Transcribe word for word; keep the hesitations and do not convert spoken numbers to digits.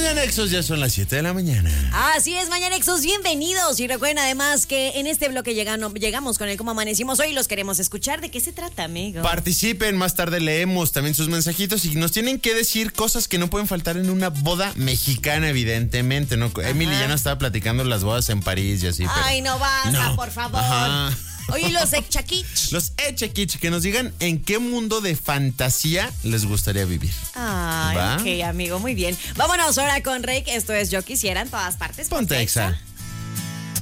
Mañanexos, ya son las siete de la mañana. Así es, Mañanexos, bienvenidos. Y recuerden además que en este bloque llegando, llegamos con el Cómo Amanecimos Hoy. Los queremos escuchar. ¿De qué se trata, amigo? Participen, más tarde leemos también sus mensajitos y nos tienen que decir cosas que no pueden faltar en una boda mexicana, evidentemente, ¿no? Ajá. Emily ya nos estaba platicando las bodas en París y así. Ay, pero... no basta, no. Por favor. Ajá. Oye, los Echakich. Los Echakich, que nos digan en qué mundo de fantasía les gustaría vivir. Ay, ¿va? Ok, amigo, muy bien. Vámonos ahora con Rake. Esto es Yo Quisiera en todas partes. Ponte Exa.